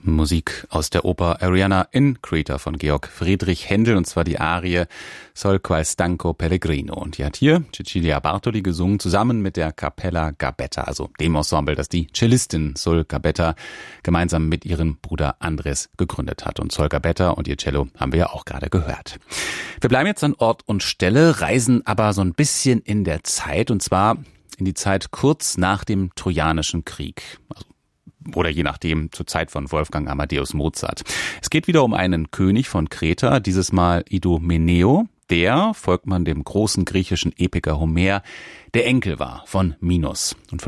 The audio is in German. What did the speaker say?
Musik aus der Oper Arianna in Creta von Georg Friedrich Händel, und zwar die Arie Sol qual stanco pellegrino. Und die hat hier Cecilia Bartoli gesungen, zusammen mit der Cappella Gabetta, also dem Ensemble, das die Cellistin Sol Gabetta gemeinsam mit ihrem Bruder Andres gegründet hat. Und Sol Gabetta und ihr Cello haben wir ja auch gerade gehört. Wir bleiben jetzt an Ort und Stelle, reisen aber so ein bisschen in der Zeit, und zwar in die Zeit kurz nach dem Trojanischen Krieg. Oder je nachdem zur Zeit von Wolfgang Amadeus Mozart. Es geht wieder um einen König von Kreta, dieses Mal Idomeneo. Der, folgt man dem großen griechischen Epiker Homer, der Enkel war von Minos. Und